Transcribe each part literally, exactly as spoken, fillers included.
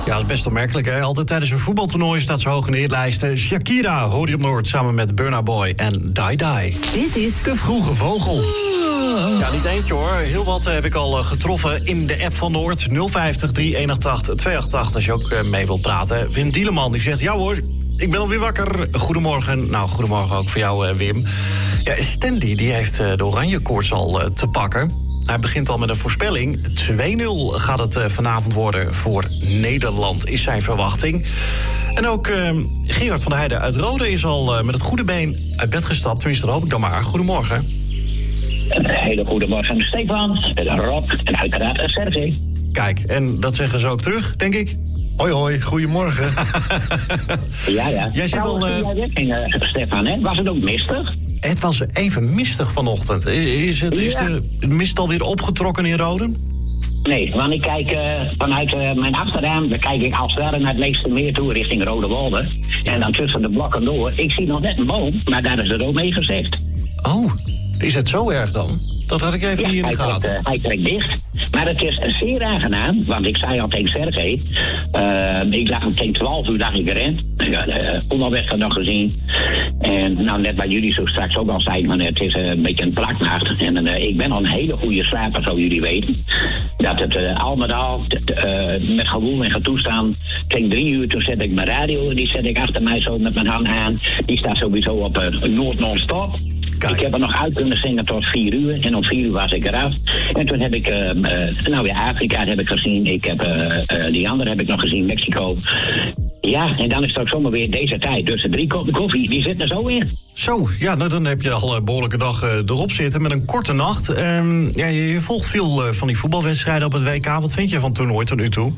Ja, dat is best opmerkelijk, hè? Altijd tijdens een voetbaltoernooi staat ze hoog in de hitlijsten. Shakira hoorde je op Noord samen met Burna Boy en Die Die. Dit is De Vroege Vogel. Ja, niet eentje hoor. Heel wat heb ik al getroffen in de app van Noord. nul vijftig, drie eenentachtig, tweeëntachtig als je ook mee wilt praten. Wim Dieleman die zegt, ja hoor, ik ben alweer wakker. Goedemorgen. Nou, goedemorgen ook voor jou, Wim. Ja, Stanley die heeft de oranje koorts al te pakken. Hij begint al met een voorspelling. twee nul gaat het vanavond worden voor Nederland, is zijn verwachting. En ook uh, Gerard van der Heijden uit Rode is al uh, met het goede been uit bed gestapt. Tenminste, dat hoop ik dan maar. Goedemorgen. Een hele goede morgen, Stefan, Rob en uiteraard Sergej. Kijk, en dat zeggen ze ook terug, denk ik. Hoi, hoi, goedemorgen. ja, ja. Jij zit al... Uh... Jij wegging, uh, Stefan, hè? Was het ook mistig? Het was even mistig vanochtend. Is, het, is ja. de mist alweer opgetrokken in Roden? Nee, want ik kijk uh, vanuit uh, mijn achterraam, dan kijk ik als het ware naar het Leekstermeer toe richting Rode Wolde. Ja. En dan tussen de blokken door. Ik zie nog net een boom, maar daar is het ook mee gezegd. Oh, is het zo erg dan? Dat had ik even ja, niet in de gaten. Trekt, uh, hij trekt dicht. Maar het is zeer aangenaam, want ik zei al tegen Sergej, uh, ik lag tegen twaalf uur lag ik erin. Ik had uh, onderweg nog gezien. En nou, net wat jullie zo straks ook al zeiden, maar het is uh, een beetje een plaknacht. En uh, ik ben al een hele goede slaper, zo jullie weten. Dat het uh, al met al, uh, met gewoel en getoestaan, tegen drie uur, toen zet ik mijn radio, die zet ik achter mij zo met mijn hand aan. Die staat sowieso op uh, Noord non-stop. Kijk. Ik heb er nog uit kunnen zingen tot vier uur. En om vier uur was ik eraf. En toen heb ik, uh, uh, nou ja, Afrika heb ik gezien. Ik heb, uh, uh, die andere heb ik nog gezien, Mexico. Ja, en dan is het ook zomaar weer deze tijd. Dus de drie koppen koffie, die zitten er zo in. Zo, ja, nou, dan heb je al een behoorlijke dag uh, erop zitten met een korte nacht. Um, ja, je, je volgt veel uh, van die voetbalwedstrijden op het W K. Wat vind je van het toernooi tot nu toe?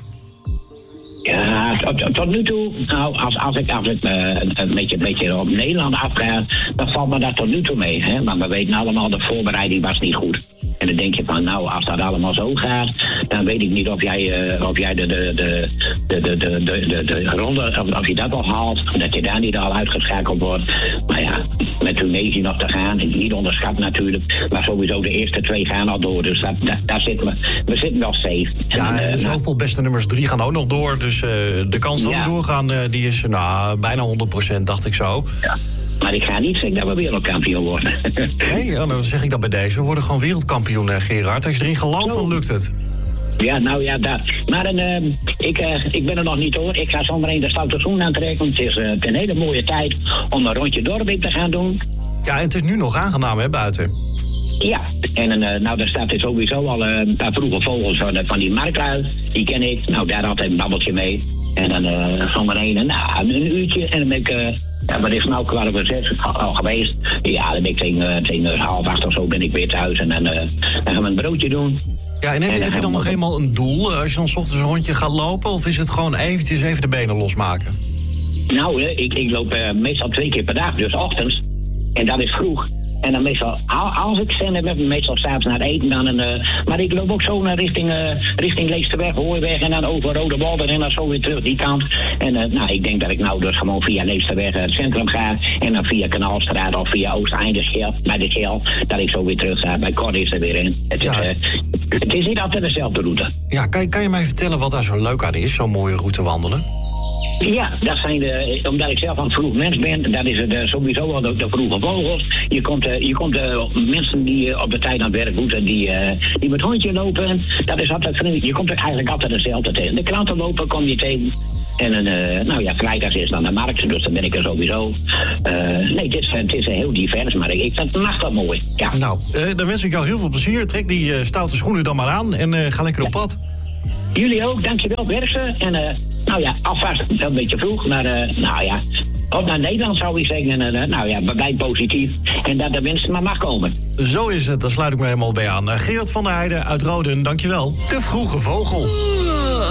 Ja, tot, tot nu toe, nou, als, als ik, als ik uh, een, beetje, een beetje op Nederland afga, dan valt me dat tot nu toe mee. Hè? Maar we weten allemaal, de voorbereiding was niet goed. En dan denk je van, nou, als dat allemaal zo gaat, dan weet ik niet of jij, uh, of jij de, de, de, de, de, de, de, de, de ronde, of, of je dat al haalt, dat je daar niet al uitgeschakeld wordt. Maar ja, met Tunesië nog te gaan, niet onderschat natuurlijk, maar sowieso de eerste twee gaan al door. Dus dat, dat, daar zitten we, we zitten wel safe. Ja, en uh, zoveel beste nummers drie gaan ook nog door, dus uh, de kans dat we ja. doorgaan, uh, die is nou, bijna honderd procent, dacht ik zo. Ja. Maar ik ga niet zeggen dat we wereldkampioen worden. Nee, ja, dan zeg ik dat bij deze. We worden gewoon wereldkampioen, Gerard. Als je erin gelooft, dan lukt het. Ja, nou ja, dat. Maar een, uh, ik, uh, ik ben er nog niet hoor. Ik ga zometeen de stoute schoen aantrekken. Het is uh, een hele mooie tijd om een rondje dorp te gaan doen. Ja, en het is nu nog aangenaam, hè, buiten? Ja, en uh, nou, daar staat er sowieso al uh, een paar vroege vogels van, uh, van die marktlui. Die ken ik. Nou, daar altijd een babbeltje mee. En dan uh, zometeen nou, een uurtje en dan ben ik... Uh, Ja, wat is nou kwart over zes al, al geweest? Ja, dan ben ik tegen, tegen half acht of zo ben ik weer thuis en dan, uh, dan gaan we een broodje doen. Ja, en heb, en heb je dan nog eenmaal een doel als je dan 's ochtends een rondje gaat lopen? Of is het gewoon eventjes even de benen losmaken? Nou, uh, ik, ik loop uh, meestal twee keer per dag, dus ochtends. En dat is vroeg. En dan meestal, als ik zin heb, meestal s'avonds naar het eten dan. Een, uh, maar ik loop ook zo naar richting, uh, richting Leeksterweg, Hooiweg en dan over Rode Wolde en dan zo weer terug die kant. En uh, nou, ik denk dat ik nou dus gewoon via Leeksterweg het centrum ga en dan via Kanaalstraat of via Oosteinde bij de Schel, dat ik zo weer terug ga. Bij Cor is er weer in. Het, ja. is, uh, het is niet altijd dezelfde route. Ja, kan je, kan je mij vertellen wat daar zo leuk aan is, zo'n mooie route wandelen? Ja, dat zijn de, omdat ik zelf een vroeg mens ben, dat is het uh, sowieso al de, de vroege vogels. Je komt, uh, je komt uh, mensen die uh, op de tijd aan het werk moeten, die, uh, die met hondje lopen. Dat is altijd vriendelijk. Je komt er eigenlijk altijd dezelfde tegen. De klanten lopen kom je tegen. En uh, nou ja, vrijdag is dan de markt, dus dan ben ik er sowieso. Uh, nee, het is, het is heel divers, maar ik vind het mag dat mooi. Ja. Nou, uh, dan wens ik jou heel veel plezier. Trek die uh, stoute schoenen dan maar aan en uh, ga lekker op pad. Jullie ook, dankjewel, Bersen. En uh, nou ja, alvast wel een beetje vroeg, maar uh, nou ja, op naar Nederland zou ik zeggen. En uh, nou ja, blijf positief. En dat de winst maar mag komen. Zo is het, daar sluit ik me helemaal bij aan. Uh, Gerard van der Heijden uit Roden, dankjewel. De Vroege Vogel.